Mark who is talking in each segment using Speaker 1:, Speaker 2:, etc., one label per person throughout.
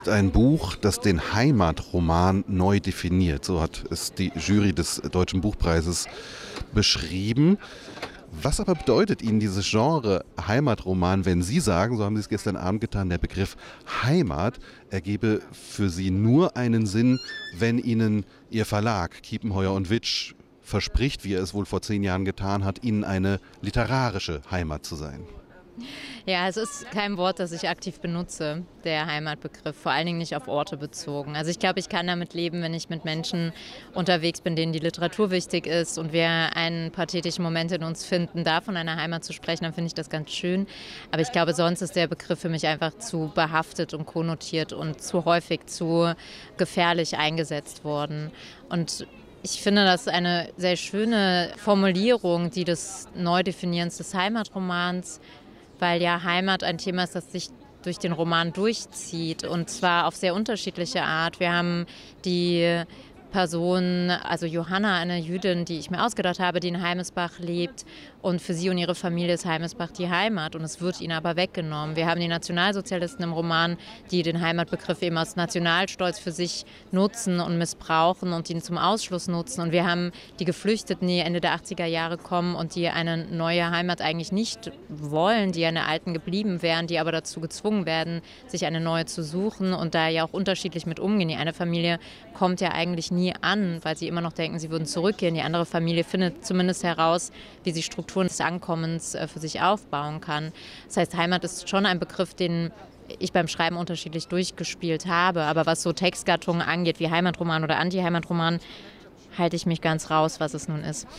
Speaker 1: Ein Buch, das den Heimatroman neu definiert. So hat es die Jury des Deutschen Buchpreises beschrieben. Was aber bedeutet Ihnen dieses Genre Heimatroman, wenn Sie sagen, so haben Sie es gestern Abend getan, der Begriff Heimat ergebe für Sie nur einen Sinn, wenn Ihnen Ihr Verlag Kiepenheuer und Witsch verspricht, wie er es wohl vor 10 Jahren getan hat, Ihnen eine literarische Heimat zu sein?
Speaker 2: Ja, es ist kein Wort, das ich aktiv benutze, der Heimatbegriff, vor allen Dingen nicht auf Orte bezogen. Also ich glaube, ich kann damit leben, wenn ich mit Menschen unterwegs bin, denen die Literatur wichtig ist und wir einen pathetischen Moment in uns finden, da von einer Heimat zu sprechen, dann finde ich das ganz schön. Aber ich glaube, sonst ist der Begriff für mich einfach zu behaftet und konnotiert und zu häufig zu gefährlich eingesetzt worden. Und ich finde, das ist eine sehr schöne Formulierung, die des Neudefinierens des Heimatromans, weil ja Heimat ein Thema ist, das sich durch den Roman durchzieht und zwar auf sehr unterschiedliche Art. Wir haben die Person, also Johanna, eine Jüdin, die ich mir ausgedacht habe, die in Heimesbach lebt und für sie und ihre Familie ist Heimesbach die Heimat und es wird ihnen aber weggenommen. Wir haben die Nationalsozialisten im Roman, die den Heimatbegriff eben aus Nationalstolz für sich nutzen und missbrauchen und ihn zum Ausschluss nutzen und wir haben die Geflüchteten, die Ende der 80er Jahre kommen und die eine neue Heimat eigentlich nicht wollen, die an der alten geblieben wären, die aber dazu gezwungen werden, sich eine neue zu suchen und da ja auch unterschiedlich mit umgehen. Die eine Familie kommt ja eigentlich nie an, weil sie immer noch denken, sie würden zurückgehen. Die andere Familie findet zumindest heraus, wie sie Strukturen des Ankommens für sich aufbauen kann. Das heißt, Heimat ist schon ein Begriff, den ich beim Schreiben unterschiedlich durchgespielt habe. Aber was so Textgattungen angeht, wie Heimatroman oder Anti-Heimatroman, halte ich mich ganz raus, was es nun ist.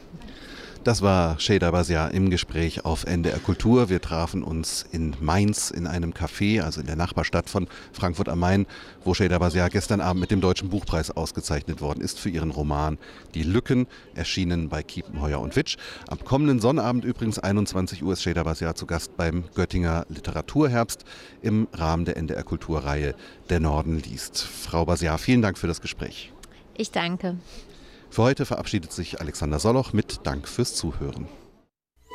Speaker 1: Das war Şeyda Basiar im Gespräch auf NDR Kultur. Wir trafen uns in Mainz in einem Café, also in der Nachbarstadt von Frankfurt am Main, wo Şeyda Basiar gestern Abend mit dem Deutschen Buchpreis ausgezeichnet worden ist für ihren Roman Die Lücken, erschienen bei Kiepenheuer und Witsch. Am kommenden Sonnabend übrigens 21 Uhr ist Şeyda Basiar zu Gast beim Göttinger Literaturherbst im Rahmen der NDR Kulturreihe Der Norden liest. Frau Basiar, vielen Dank für das Gespräch.
Speaker 2: Ich danke.
Speaker 1: Für heute verabschiedet sich Alexander Soloch mit Dank fürs Zuhören.